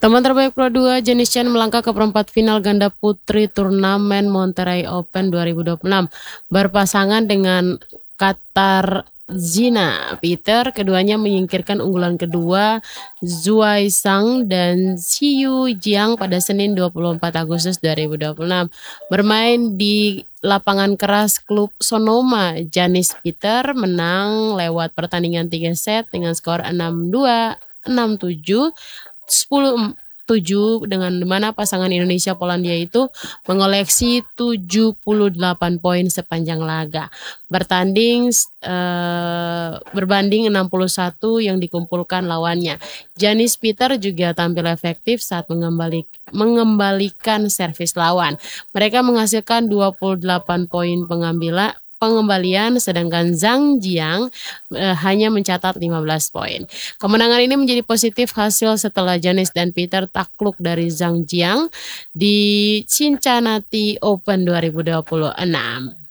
Teman terbaik Pro 2 Janice Chen melangkah ke perempat final ganda putri turnamen Monterrey Open 2026. Berpasangan dengan Katarzyna Peter, keduanya menyingkirkan unggulan kedua Zhuai Zhang dan Xiyu Jiang pada Senin 24 Agustus 2026. Bermain di lapangan keras klub Sonoma, Janice Peter menang lewat pertandingan 3 set dengan skor 6-2, 6-7, 10-7 dengan mana pasangan Indonesia Polandia itu mengoleksi 78 poin sepanjang laga. Berbanding 61 yang dikumpulkan lawannya. Janice Peter juga tampil efektif saat mengembalikan servis lawan. Mereka menghasilkan 28 poin pengembalian, sedangkan Zhang Jiang hanya mencatat 15 poin. Kemenangan ini menjadi positif hasil setelah Janice dan Peter takluk dari Zhang Jiang di Cincinnati Open 2026.